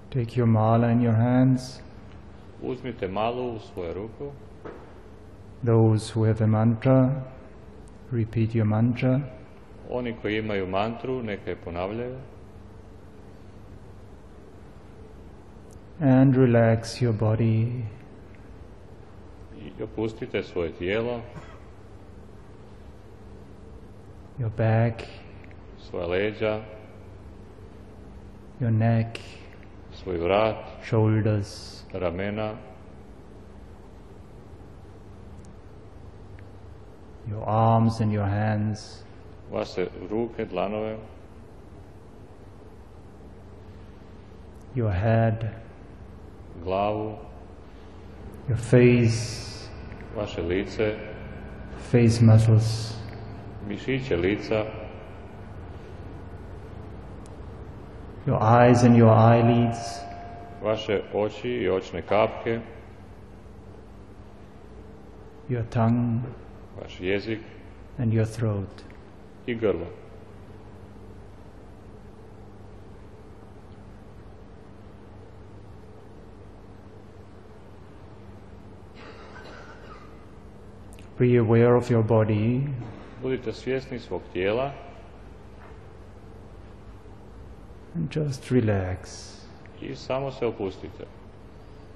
Take your mala in your hands. Uzmite malu u svoju ruku. Those who have a mantra, repeat your mantra. Oni koji imaju mantru, neka je ponavljaju. And relax your body. I opustite svoje tijelo, Your back, svoja leđa, your neck, svoj vrat, shoulders, ramena, your arms and your hands, vaše ruke, dlanove, your head, glavu, your face, vaše lice, face muscles, mišiće lica, your eyes and your eyelids, vaše oči i očne kapke, your tongue vaš jezik and your throat. i grlo. Be aware of your body Budite svjesni svog tijela and just relax. i samo se opustite.